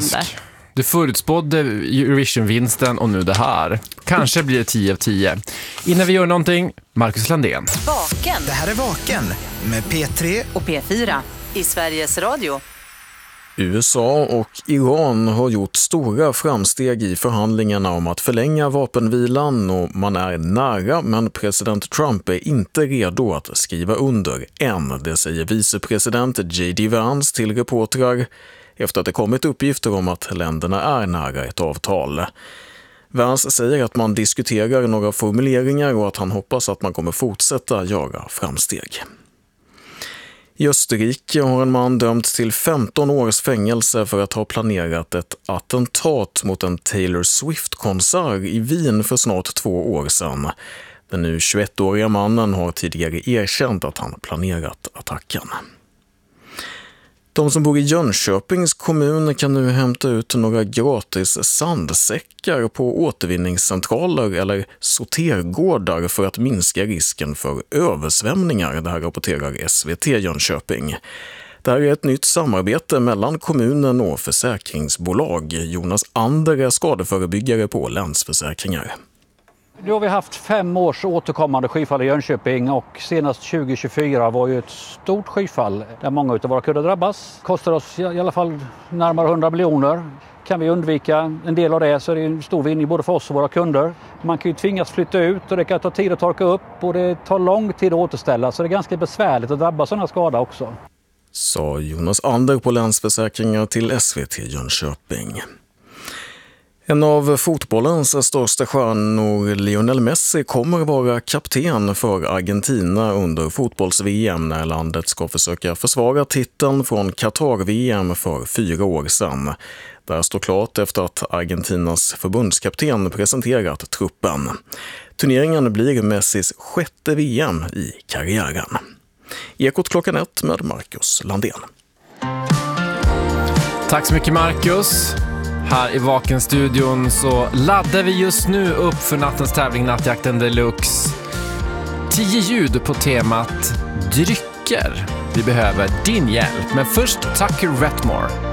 hände. Du förutspådde Eurovision-vinsten och nu det här. Kanske blir det 10 av 10. Innan vi gör någonting, Marcus Landén. Vaken. Det här är Vaken med P3 och P4 i Sveriges Radio. USA och Iran har gjort stora framsteg i förhandlingarna om att förlänga vapenvilan och man är nära, men president Trump är inte redo att skriva under än. Det säger vicepresident J.D. Vance till reportrar efter att det kommit uppgifter om att länderna är nära ett avtal. Vance säger att man diskuterar några formuleringar och att han hoppas att man kommer fortsätta göra framsteg. I Österrike har en man dömts till 15 års fängelse för att ha planerat ett attentat mot en Taylor Swift-konsert i Wien för snart 2 år sedan. Den nu 21-åriga mannen har tidigare erkänt att han planerat attacken. De som bor i Jönköpings kommun kan nu hämta ut några gratis sandsäckar på återvinningscentraler eller sortergårdar för att minska risken för översvämningar. Det här rapporterar SVT Jönköping. Det här är ett nytt samarbete mellan kommunen och försäkringsbolag. Jonas Ander är skadeförebyggare på Länsförsäkringar. Nu har vi haft 5 års återkommande skyfall i Jönköping och senast 2024 var ju ett stort skyfall där många av våra kunder drabbas. Kostar oss i alla fall närmare 100 miljoner. Kan vi undvika en del av det så är det en stor vinning både för oss och våra kunder. Man kan ju tvingas flytta ut och det kan ta tid att torka upp och det tar lång tid att återställa, så det är ganska besvärligt att drabbas sådana skada också. Sa Jonas Ander på Länsförsäkringar till SVT Jönköping. En av fotbollens största stjärnor, Lionel Messi, kommer vara kapten för Argentina under fotbolls-VM när landet ska försöka försvara titeln från Qatar-VM för 4 år sedan. Det här står klart efter att Argentinas förbundskapten presenterat truppen. Turneringen blir Messis 6:e VM i karriären. Ekot 1 med Marcus Landén. Tack så mycket, Marcus. Här i Vaken-studion så laddar vi just nu upp för nattens tävling Nattjakten Deluxe. 10 ljud på temat drycker. Vi behöver din hjälp, men först Tucker Wetmore.